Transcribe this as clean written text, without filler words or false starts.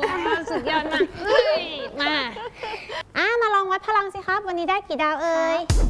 สุดยอดมากมาลองวัดพลังสิครับวันนี้ได้กี่ดาวเอ่ย